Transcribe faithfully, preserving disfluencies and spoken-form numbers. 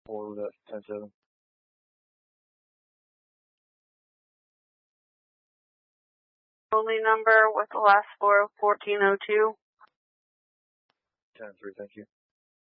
four with that ten seven. Only number with the last four of fourteen oh two. ten three, thank you.